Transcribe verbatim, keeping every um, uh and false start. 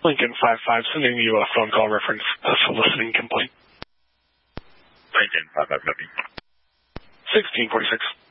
Lincoln five five, sending you a phone call reference, a soliciting complaint. Lincoln five five, copy. sixteen forty-six.